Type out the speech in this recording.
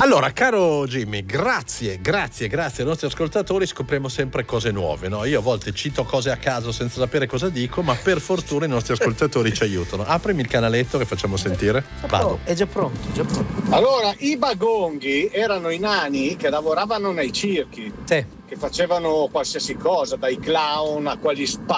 Allora, caro Jimmy, grazie ai nostri ascoltatori, scopriamo sempre cose nuove, no? Io a volte cito cose a caso senza sapere cosa dico, ma per fortuna i nostri ascoltatori ci aiutano. Aprimi il canaletto che facciamo sentire. Vado. È già pronto. Allora, i bagonghi erano i nani che lavoravano nei circhi, Sì. che facevano qualsiasi cosa, dai clown a quegli